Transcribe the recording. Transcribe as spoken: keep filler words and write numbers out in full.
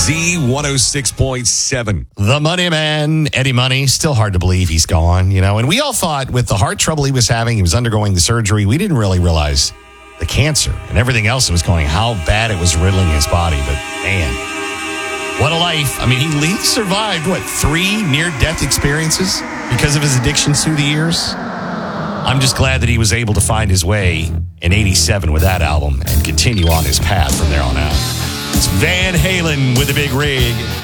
Z one oh six point seven. The Money Man, Eddie Money. Still hard to believe he's gone, you know. And we all thought with the heart trouble he was having, he was undergoing the surgery, we didn't really realize the cancer and everything else that was going, how bad it was riddling his body. But man, what a life. I mean, he, he survived, what, three near-death experiences because of his addictions through the years? I'm just glad that he was able to find his way in eighty-seven with that album and continue on his path from there on out. It's Van Halen with a big rig.